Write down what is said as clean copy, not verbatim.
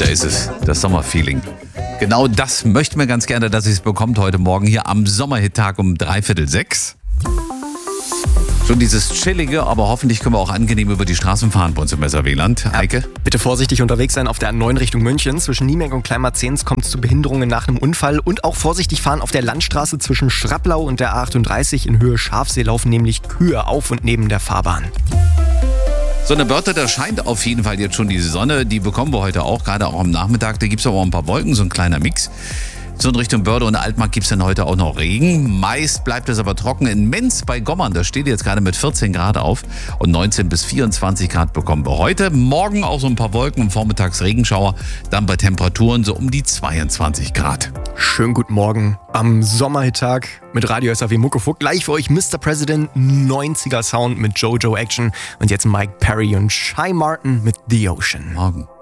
Da ist es, das Sommerfeeling. Genau das möchten wir ganz gerne, dass ihr es bekommt heute Morgen hier am Sommerhittag um 5:45. Schon dieses chillige, aber hoffentlich können wir auch angenehm über die Straßen fahren bei uns im Messerweland. Eike? Bitte vorsichtig unterwegs sein auf der A9 Richtung München. Zwischen Niemek und Kleinmarzens kommt es zu Behinderungen nach einem Unfall. Und auch vorsichtig fahren auf der Landstraße zwischen Schraplau und der A38 in Höhe Schafsee laufen nämlich Kühe auf und neben der Fahrbahn. So eine Börte, da scheint auf jeden Fall jetzt schon die Sonne. Die bekommen wir heute auch, gerade auch am Nachmittag. Da gibt es aber auch ein paar Wolken, so ein kleiner Mix. So in Richtung Börde und Altmark gibt es dann heute auch noch Regen. Meist bleibt es aber trocken. In Menz bei Gommern, da steht jetzt gerade mit 14 Grad auf. Und 19 bis 24 Grad bekommen wir heute. Morgen auch so ein paar Wolken und vormittags Regenschauer. Dann bei Temperaturen so um die 22 Grad. Schönen guten Morgen am Sommerhittag mit Radio SAW Muckefuck. Gleich für euch Mr. President, 90er Sound mit Jojo Action. Und jetzt Mike Perry und Shy Martin mit The Ocean. Morgen.